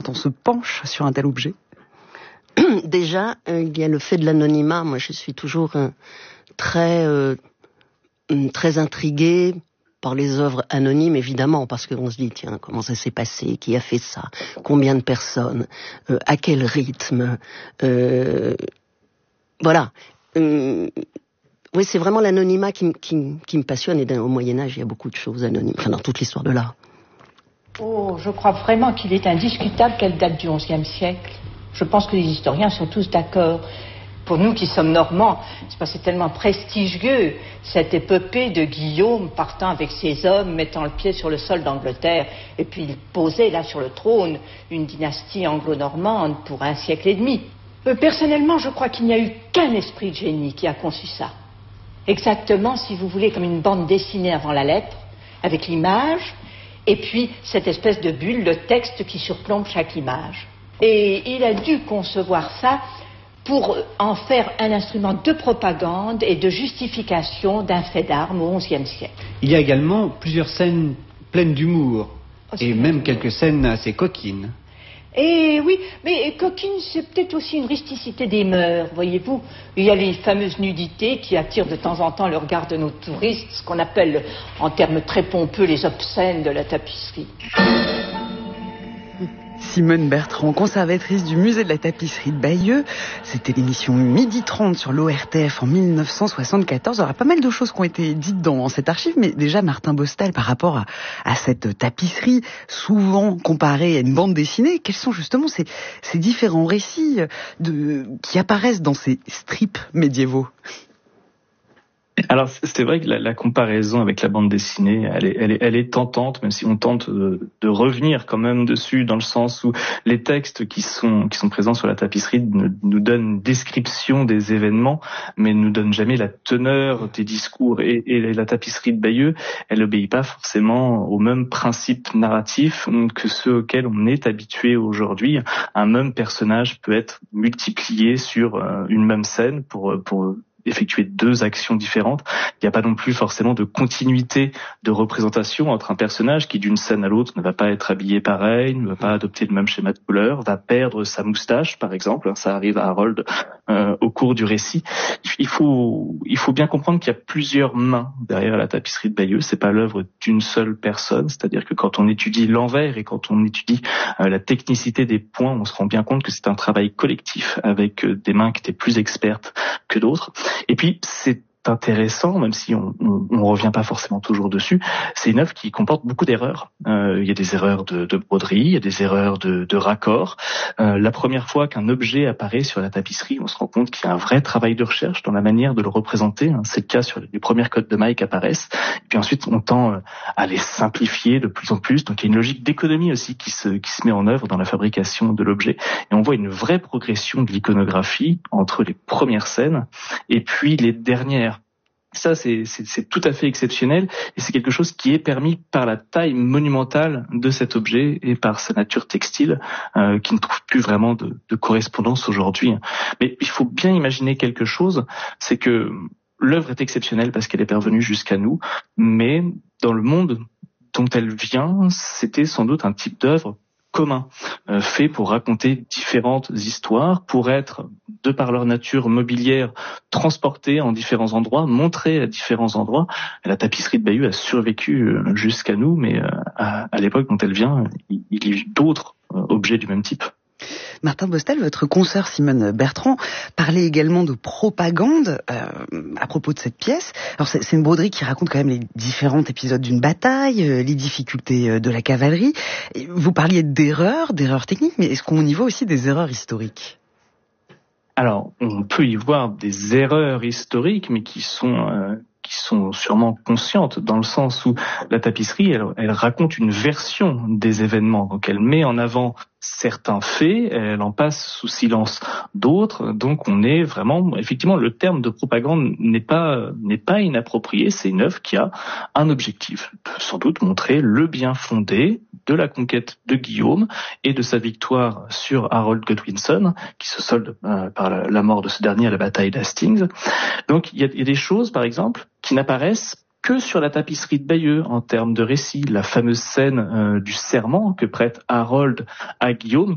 on se penche sur un tel objet? Déjà, il y a le fait de l'anonymat. Moi, je suis toujours très intriguée par les œuvres anonymes, évidemment, parce qu'on se dit, tiens, comment ça s'est passé, qui a fait ça, combien de personnes, à quel rythme, voilà. Oui, c'est vraiment l'anonymat qui me passionne, et au Moyen-Âge, il y a beaucoup de choses anonymes, enfin, dans toute l'histoire de l'art. Oh, je crois vraiment qu'il est indiscutable qu'elle date du XIe siècle. Je pense que les historiens sont tous d'accord. Pour nous qui sommes normands, c'est tellement prestigieux, cette épopée de Guillaume partant avec ses hommes, mettant le pied sur le sol d'Angleterre, et puis il posait là sur le trône une dynastie anglo-normande pour 1 siècle et demi. Personnellement, je crois qu'il n'y a eu qu'un esprit de génie qui a conçu ça. Exactement, si vous voulez, comme une bande dessinée avant la lettre, avec l'image, et puis cette espèce de bulle, le texte qui surplombe chaque image. Et il a dû concevoir ça pour en faire un instrument de propagande et de justification d'un fait d'armes au XIe siècle. Il y a également plusieurs scènes pleines d'humour, et même quelques scènes assez coquines. Et oui, mais coquine, c'est peut-être aussi une rusticité des mœurs, voyez-vous. Il y a les fameuses nudités qui attirent de temps en temps le regard de nos touristes, ce qu'on appelle, en termes très pompeux, les obscènes de la tapisserie. Simone Bertrand, conservatrice du musée de la tapisserie de Bayeux. C'était l'émission 12h30 sur l'ORTF en 1974. Il y aura pas mal de choses qui ont été dites dans cette archive, mais déjà Martin Bostal, par rapport à cette tapisserie, souvent comparée à une bande dessinée, quels sont justement ces différents récits qui apparaissent dans ces strips médiévaux? Alors c'est vrai que la comparaison avec la bande dessinée, elle est tentante, même si on tente de revenir quand même dessus, dans le sens où les textes qui sont présents sur la tapisserie nous donnent une description des événements, mais ne nous donnent jamais la teneur des discours. Et la tapisserie de Bayeux, elle n'obéit pas forcément aux mêmes principes narratifs que ceux auxquels on est habitué aujourd'hui. Un même personnage peut être multiplié sur une même scène pour effectuer 2 actions différentes. Il n'y a pas non plus forcément de continuité de représentation entre un personnage qui, d'une scène à l'autre, ne va pas être habillé pareil, ne va pas adopter le même schéma de couleur, va perdre sa moustache, par exemple. Ça arrive à Harold au cours du récit. Il faut bien comprendre qu'il y a plusieurs mains derrière la tapisserie de Bayeux. C'est pas l'œuvre d'une seule personne. C'est-à-dire que quand on étudie l'envers et quand on étudie la technicité des points, on se rend bien compte que c'est un travail collectif avec des mains qui étaient plus expertes que d'autres. Et puis, c'est intéressant, même si on revient pas forcément toujours dessus, c'est une œuvre qui comporte beaucoup d'erreurs. Il y a des erreurs de broderie, il y a des erreurs de raccord. La première fois qu'un objet apparaît sur la tapisserie, on se rend compte qu'il y a un vrai travail de recherche dans la manière de le représenter. C'est le cas sur les premières codes de mailles qui apparaissent. Et puis ensuite, on tend à les simplifier de plus en plus. Donc il y a une logique d'économie aussi qui se met en œuvre dans la fabrication de l'objet. Et on voit une vraie progression de l'iconographie entre les premières scènes et puis les dernières. Ça, c'est tout à fait exceptionnel et c'est quelque chose qui est permis par la taille monumentale de cet objet et par sa nature textile qui ne trouve plus vraiment de correspondance aujourd'hui. Mais il faut bien imaginer quelque chose, c'est que l'œuvre est exceptionnelle parce qu'elle est parvenue jusqu'à nous, mais dans le monde dont elle vient, c'était sans doute un type d'œuvre commun, fait pour raconter différentes histoires, pour être, de par leur nature mobilière, transportés en différents endroits, montrés à différents endroits. La tapisserie de Bayeux a survécu jusqu'à nous, mais à l'époque dont elle vient, il y a eu d'autres objets du même type. Martin Bostal, votre consoeur Simone Bertrand parlait également de propagande à propos de cette pièce. Alors c'est une broderie qui raconte quand même les différents épisodes d'une bataille, les difficultés de la cavalerie. Vous parliez d'erreurs techniques, mais est-ce qu'on y voit aussi des erreurs historiques ? Alors, on peut y voir des erreurs historiques, mais qui sont sûrement conscientes, dans le sens où la tapisserie, elle raconte une version des événements. Donc elle met en avant certains faits, elle en passe sous silence d'autres. Donc on est vraiment, effectivement, le terme de propagande n'est pas inapproprié. C'est une œuvre qui a un objectif, sans doute montrer le bien fondé de la conquête de Guillaume et de sa victoire sur Harold Godwinson, qui se solde par la mort de ce dernier à la bataille d'Hastings. Donc il y a des choses, par exemple, qui n'apparaissent que sur la tapisserie de Bayeux en termes de récit. La fameuse scène du serment que prête Harold à Guillaume,